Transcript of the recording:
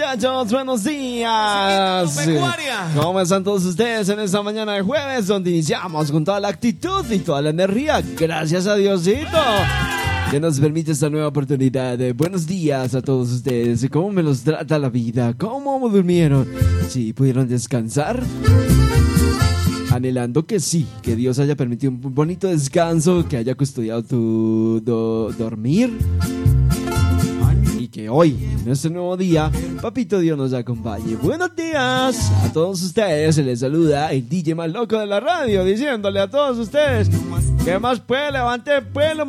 muchachos? Buenos días. ¿Cómo están todos ustedes en esta mañana de jueves, donde iniciamos con toda la actitud y toda la energía? Gracias a Diosito que nos permite esta nueva oportunidad. Buenos días a todos ustedes. ¿Cómo me los trata la vida? ¿Cómo durmieron? ¿Sí pudieron descansar? Anhelando que sí, que Dios haya permitido un bonito descanso, que haya custodiado tu dormir. Y que hoy, en este nuevo día, Papito Dios nos acompañe. Buenos días a todos ustedes. Se les saluda el DJ más loco de la radio, diciéndole a todos ustedes: ¿qué más puede? Levante el pelo.